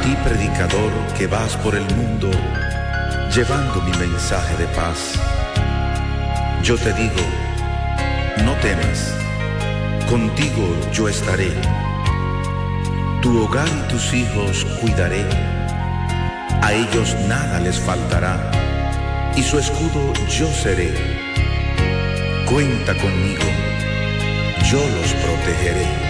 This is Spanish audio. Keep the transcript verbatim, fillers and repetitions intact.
ti, predicador, que vas por el mundo llevando mi mensaje de paz, yo te digo, no temas, contigo yo estaré, tu hogar y tus hijos cuidaré, a ellos nada les faltará, y su escudo yo seré. Cuenta conmigo, yo los protegeré.